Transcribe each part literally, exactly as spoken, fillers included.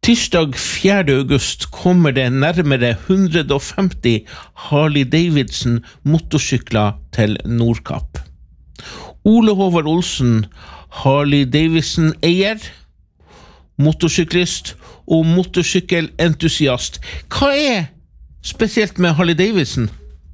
Tirsdag fjerde august kommer det nærmere hundre og femti Harley-Davidson motorsykler til Nordkapp. Ole Håvard Olsen, Harley-Davidson-eier, motorsyklist og motorsykkelentusiast. Hva er spesielt med Harley-Davidson?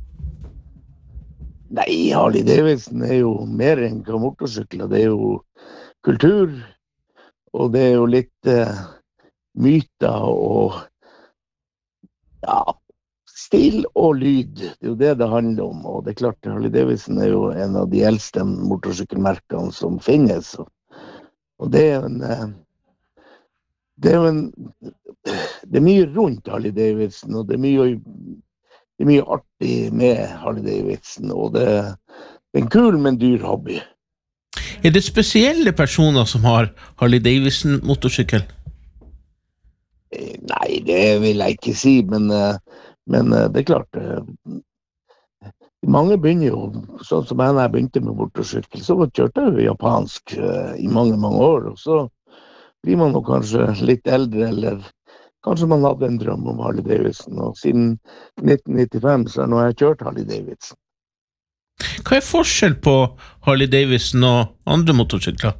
Nei, Harley-Davidson er jo mer enn hva motorsykler. Det er jo kultur, og det er jo litt eh, myter og ja, stil og lyd. Det er jo det det handler om, og det er klart Harley-Davidson er jo en av de eldste motorsykkelmerkene som finnes. Og, og det er en eh, det er jo en det er mye rundt Harley-Davidson, og det er mye det er mye artig med Harley-Davidson, og det, det er en kul, men dyr hobby. Er det spesielle personer som har Harley-Davidson motorsykkel? Nei, det vil jeg ikke si, men, men det er klart, mange begynner jo, sånn som jeg begynte med motorsykkel, så kjørte jeg jo japansk i mange, mange år, og så blir man jo kanskje litt eldre, eller kanskje man hadde en drøm om Harley-Davidson, og siden nitten nittifem så har jeg kjørt Harley-Davidson. Hva er forskjell på Harley-Davidson og andre motorsykler?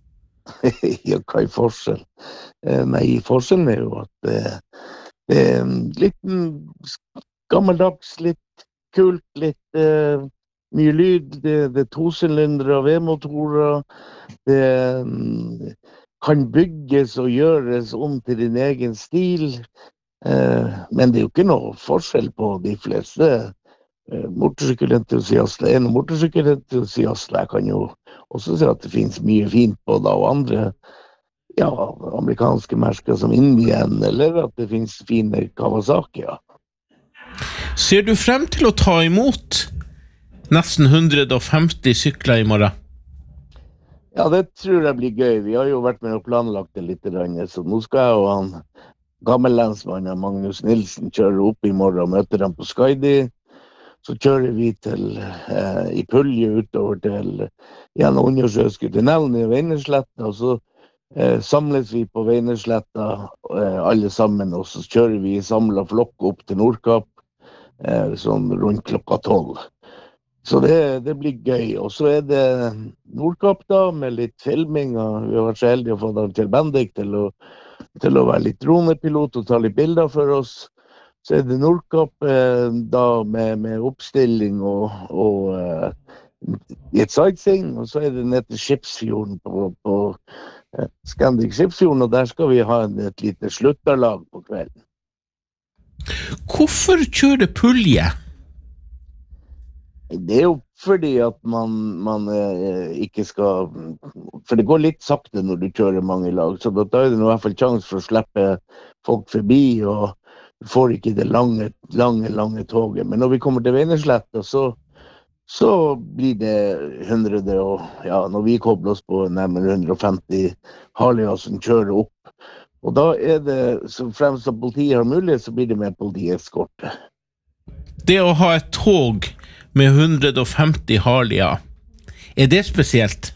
Ja, hva er forskjell? Nei, forskjellen er jo at det, det er litt gammeldags, litt kult, litt uh, mye lyd, det, det er tosylindere og V-motorer, det um, kan bygges og gjøres om til din egen stil, uh, men det er jo ikke noe forskjell på de fleste uh, motorsykkelentusiaster. En motorsykkelentusiaster, jeg kan jo også si at det finnes mye fint på det, og andre ja, amerikanske merker som Indian, eller at det finnes fine Kawasaki. Ja. Ser du frem til å ta imot nesten hundre og femti sykler i morgen? Ja, det tror jeg blir gøy. Vi har jo vært med og planlagt det litt, så nå skal jeg og han gammellensmannen Magnus Nilsen kjøre opp i morgen og møte dem på Skaidi. Så kjører vi til, eh, i Pulje utover til gjennom Undersjøske tunnelen i Veinersletta, og så eh, samles vi på Veinersletta eh, alle sammen, og så kjører vi i samlet flokk opp til Nordkapp, eh, sånn rundt klokka tolv. Så det, det blir gøy, og så er det Nordkapp da, med litt filming, og vi har vært så heldige å få dem til Bendik til å, til å være litt dronepilot og ta litt bilder for oss. Så er det Nordkapp eh, da med, med oppstilling og, og eh, et sightseeing, og så er det ned til Skipsfjorden på, på eh, Scandic Skipsfjorden, og der skal vi ha en, et lite slutterlag på kvelden. Hvorfor kjøre Pulje? Det er jo fordi at man, man eh, ikke skal, for det går litt sakte når du kjører mange lag, så da er det i hvert fall sjans for å slippe folk forbi, og du får ikke det lange, lange, lange toget. Men når vi kommer til Veinersletta, så, så blir det hundre, og ja, når vi kobler oss på nærmere hundre og femti Harleyer som kjører opp, og da er det, så fremst at politiet har mulighet, så blir det med politieskorte. Det å ha et tog med hundre og femti Harleyer, er det spesielt?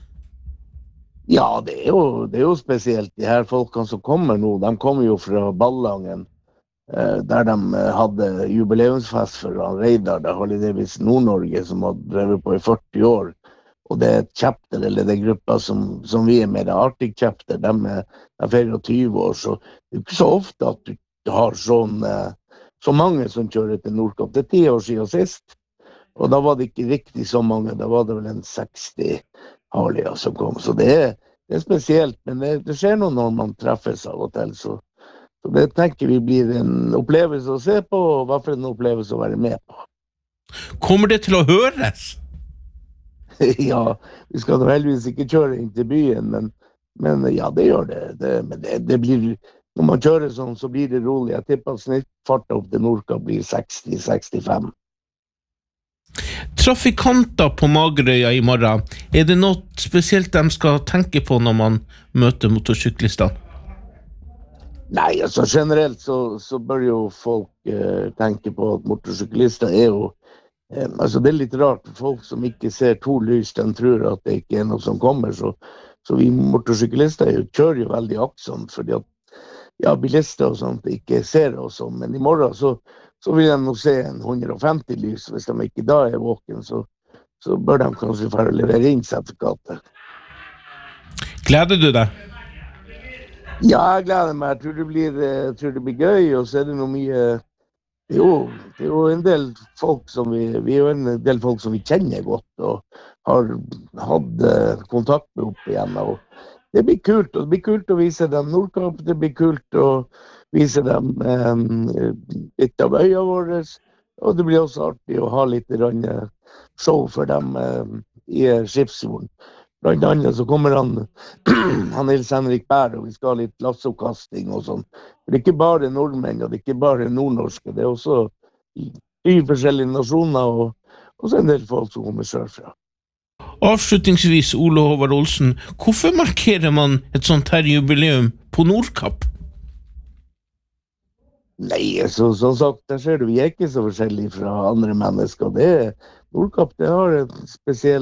Ja, det er jo, det er jo spesielt. De her folkene som kommer nå, de kommer jo fra Ballangen, eh, der de hadde jubileumsfest for Reidar, der Harley-Davidson Nord-Norge, som har drevet på i førti år. Og det er et chapter, eller det er grupper som, som vi er med, det er Arctic Chapter, de er, er tjuefire år, så det er ikke så ofte at du har sånn, eh, så mange som kjører til Nordkapp. Det er ti år siden sist. Og da var det ikke riktig så mange, da var det vel en seksti Harleyer som kom. Så det er, det er spesielt, men det, det skjer noe når man treffes av og til. Så, så det tenker vi blir en opplevelse å se på, og hva for en opplevelse å være med på. Kommer det til å høres? Ja, vi skal heldigvis ikke kjøre inn til byen, men, men ja, det gjør det. det men det, det blir, når man kjører sånn, så blir det rolig. Jeg tipper at snittfarten opp til Nordkapp blir seksti til sekstifem. Trafikanter på Magerøya i morgen, er det noe spesielt de skal tenke på når man møter motorsyklistene? Nei, altså generelt så, så bør jo folk eh, tenke på at motorsyklister er jo eh, altså det er litt rart, folk som ikke ser to lys, de tror at det ikke er noe som kommer, så, så vi motorsyklister jo, kjører jo veldig aktsomt, fordi at ja, bilister og sånt ikke ser oss om, men i morgen så, så vil de nå se en hundre og femti lys, hvis de ikke da er våken, så, så bør de kanskje for å levere inn sertifikatet. Gleder du deg? Ja, jeg gleder meg. Jeg tror det blir, jeg tror det blir gøy, og så er det noe mye, jo, det er jo en del folk som vi, vi er jo en del folk som vi kjenner godt, og har hatt kontakt med opp igjen, og det blir kult, og det blir kult å vise dem Nordkapp, det blir kult å vise dem um, litt av øya våre, og det blir også artig å ha litt show for dem um, i Skipsfjorden. Blant annet så kommer han, han Nils Henrik Bær, og vi skal ha litt lasseoppkasting og sånn. Det er ikke bare nordmenn, og det er ikke bare nordnorske, det er også i forskjellige nasjoner, og også en del folk som kommer sørfra. Avslutningsvis, Ole Håvard Olsen, hvorfor markerer man et sånt her jubileum på Nordkapp? Nei, så, som sagt, der ser du, vi er ikke så forskjellige fra andre mennesker. Det, Nordkapp, det har en spesiell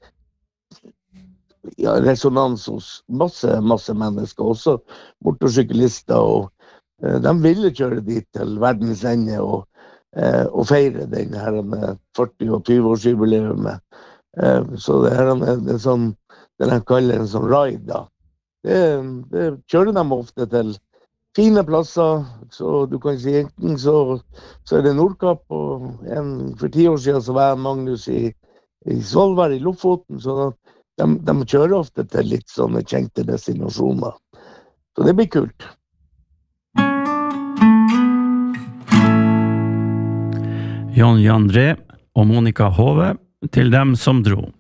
ja, resonans hos masse, masse mennesker, også motorsyklister, og eh, de ville kjøre dit til verdens ende og, eh, og feire den her førti- og tyve-årsjubileumet. Så det her er en sånn, det de kaller en sånn ride da. Det, det kjører de ofte til fine plasser, så du kan si enten så, så er det Nordkapp, og en, for ti år siden så var jeg Magnus i, i Svolvær i Lofoten, så de, de kjører ofte til litt sånne kjente destinasjoner. Så det blir kult. Jan Jandré og Monica Hove til dem som dro.